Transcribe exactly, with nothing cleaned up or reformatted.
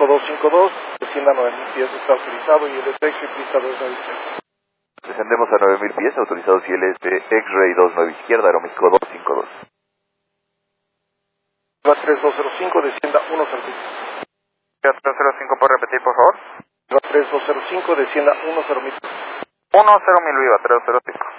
Aeroméxico doscientos cincuenta y dos, descienda a nueve mil pies, está autorizado y el taxi, pista dos nueve seis. Descendemos a nueve mil pies, autorizados y L S X-Ray dos nueve izquierda, Aeroméxico doscientos cincuenta y dos. Viva tres dos cero cinco, descienda uno cero cinco. Viva tres cero cinco, ¿puede repetir, por favor? Viva tres dos cero cinco, descienda uno cero mil. uno cero mil, Viva tres cero cinco.